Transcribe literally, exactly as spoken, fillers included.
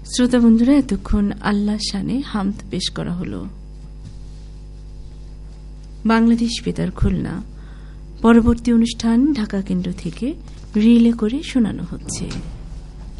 শ্রোতা বন্ধুরা, এতক্ষণ আল্লাহ শানে হামদ পেশ করা হল। বাংলাদেশ বেতার খুলনা। পরবর্তী অনুষ্ঠান ঢাকা কেন্দ্র থেকে রিলে করে শোনানো হচ্ছে।